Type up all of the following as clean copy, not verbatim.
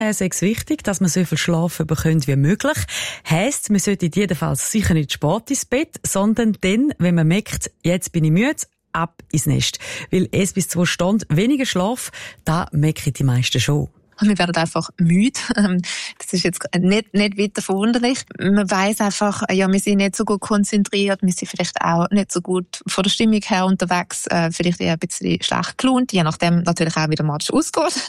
Es ist wichtig, dass man so viel schlafen bekommt wie möglich. Heisst, man sollte jedenfalls sicher nicht spät ins Bett, sondern dann, wenn man merkt, jetzt bin ich müde, ab ins Nest. Weil 1 bis 2 Stunden weniger Schlaf, da merken die meisten schon. Wir werden einfach müde. Das ist jetzt nicht weiter verwunderlich. Man weiss einfach, ja, wir sind nicht so gut konzentriert, wir sind vielleicht auch nicht so gut von der Stimmung her unterwegs, vielleicht eher ein bisschen schlecht gelaunt, je nachdem natürlich auch, wie der Match ausgeht.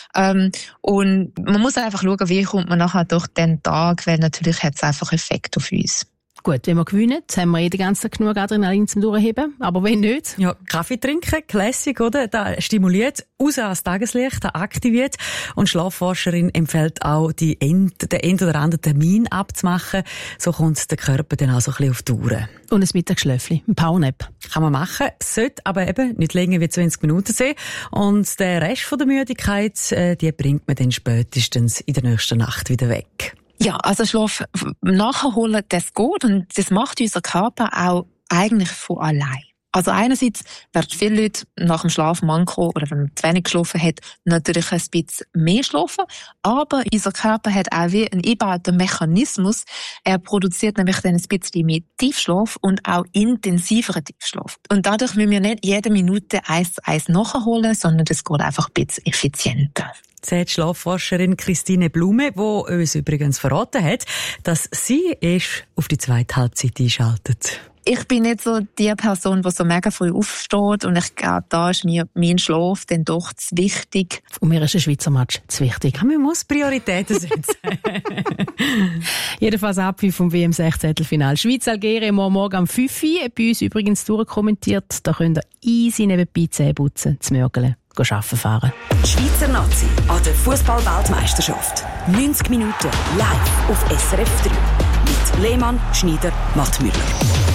Und man muss einfach schauen, wie kommt man nachher durch den Tag, weil natürlich hat es einfach Effekt auf uns. Gut, wenn wir gewinnen, haben wir den ganzen Tag genug Adrenalin zum Durchheben. Aber wenn nicht? Ja, Kaffee trinken, Classic, oder? Das stimuliert, raus ans Tageslicht, das aktiviert. Und Schlafforscherin empfiehlt auch, den ein oder anderen Termin abzumachen. So kommt der Körper dann auch so ein bisschen auf die Uhr. Und ein Mittagsschläfchen, ein Powernap. Kann man machen, sollte aber eben nicht länger wie 20 Minuten sein. Und der Rest von der Müdigkeit, die bringt man dann spätestens in der nächsten Nacht wieder weg. Ja, also Schlaf nachholen, das geht und das macht unser Körper auch eigentlich von allein. Also einerseits werden viele Leute nach dem Schlaf manko oder wenn man zu wenig geschlafen hat, natürlich ein bisschen mehr schlafen. Aber unser Körper hat auch wie einen eingebauten Mechanismus. Er produziert nämlich dann ein bisschen mehr Tiefschlaf und auch intensiveren Tiefschlaf. Und dadurch müssen wir nicht jede Minute 1 zu 1 nachholen, sondern das geht einfach ein bisschen effizienter. Sagt Schlafforscherin Christine Blume, die uns übrigens verraten hat, dass sie erst auf die zweite Halbzeit einschaltet. Ich bin nicht so die Person, die so mega früh aufsteht und ich glaube, da ist mir mein Schlaf dann doch zu wichtig. Und mir ist ein Schweizer Match zu wichtig. Man muss Prioritäten setzen. Jedenfalls Abpfiff vom WM-16-Final. Schweiz-Algerien morgen am 5 Uhr. Bei uns übrigens durchkommentiert. Da könnt ihr easy nebenbei Zähne putzen, zu Mörgeln, arbeiten fahren. Schweizer Nazi an der Fußball-Weltmeisterschaft. 90 Minuten live auf SRF 3. Mit Lehmann, Schneider, Mattmüller.